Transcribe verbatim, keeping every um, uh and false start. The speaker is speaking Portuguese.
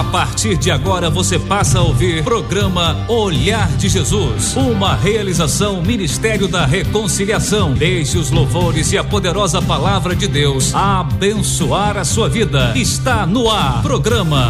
partir de agora você passa a ouvir programa Olhar de Jesus, uma realização Ministério da Reconciliação. Deixe os louvores e a poderosa palavra de Deus abençoar a sua vida. Está no ar, programa